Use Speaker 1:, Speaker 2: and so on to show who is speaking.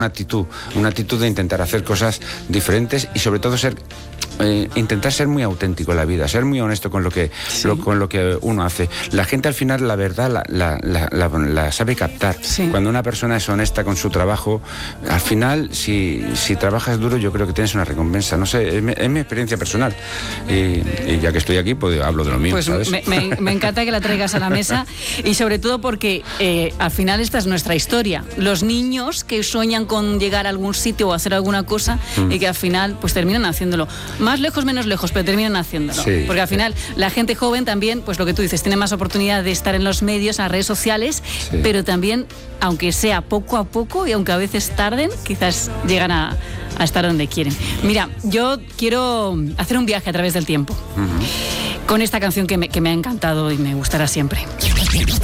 Speaker 1: una actitud de intentar hacer cosas diferentes y sobre todo intentar ser muy auténtico en la vida, ser muy honesto con lo que uno hace. La gente al final la verdad la sabe captar.
Speaker 2: Sí.
Speaker 1: Cuando una persona es honesta con su trabajo, al final si trabajas duro yo creo que tienes una recompensa. No sé, es mi experiencia personal y ya que estoy aquí pues hablo de lo mío.
Speaker 2: Pues
Speaker 1: ¿sabes?
Speaker 2: me encanta que la traigas a la mesa y sobre todo porque al final esta es nuestra historia. Los niños que sueñan con llegar a algún sitio o hacer alguna cosa y que al final pues terminan haciéndolo. Más lejos, menos lejos, pero terminan haciéndolo.
Speaker 1: Sí.
Speaker 2: Porque al final la gente joven también, pues lo que tú dices, tiene más oportunidad de estar en los medios, en las redes sociales,
Speaker 1: sí.
Speaker 2: pero también, aunque sea poco a poco y aunque a veces tarden, quizás llegan a estar donde quieren. Mira, yo quiero hacer un viaje a través del tiempo con esta canción que me ha encantado y me gustará siempre.